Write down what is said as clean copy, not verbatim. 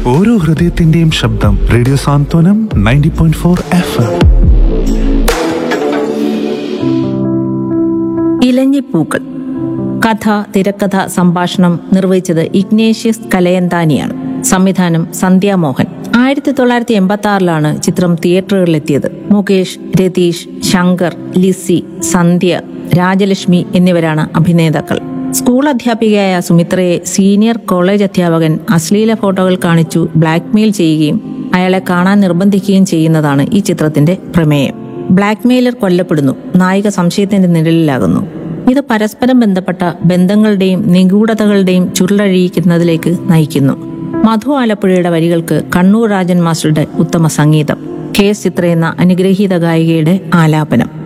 ഓരോ ഹൃദയത്തിന്റെയും ശബ്ദം. റേഡിയോ സാന്ത്വനം 90.4 FM. ഇലഞ്ഞിപ്പൂക്കൾ. കഥ, തിരക്കഥ, സംഭാഷണം നിർവഹിച്ചത് ഇഗ്നേഷ്യസ് കലയന്താനിയാണ്. സംവിധാനം സന്ധ്യാമോഹൻ. 1986 ചിത്രം തിയേറ്ററുകളിലെത്തിയത്. മുകേഷ്, രതീഷ്, ശങ്കർ, ലിസി, സന്ധ്യ, രാജലക്ഷ്മി എന്നിവരാണ് അഭിനേതാക്കൾ. സ്കൂൾ അധ്യാപികയായ സുമിത്രയെ സീനിയർ കോളേജ് അധ്യാപകൻ അശ്ലീല ഫോട്ടോകൾ കാണിച്ചു ബ്ലാക്ക്മെയിൽ ചെയ്യുകയും അയാളെ കാണാൻ നിർബന്ധിക്കുകയും ചെയ്യുന്നതാണ് ഈ ചിത്രത്തിന്റെ പ്രമേയം. ബ്ലാക്ക്മെയിലർ കൊല്ലപ്പെടുന്നു, നായിക സംശയത്തിന്റെ നിഴലിലാകുന്നു. ഇത് പരസ്പരം ബന്ധപ്പെട്ട ബന്ധങ്ങളുടെയും നിഗൂഢതകളുടെയും ചുരുളഴിയിക്കുന്നതിലേക്ക് നയിക്കുന്നു. മധു ആലപ്പുഴയുടെ വരികൾക്ക് കണ്ണൂർ രാജൻ മാസ്റ്ററുടെ ഉത്തമ സംഗീതം, കെ എസ് ചിത്ര എന്ന അനുഗ്രഹീത ഗായികയുടെ ആലാപനം.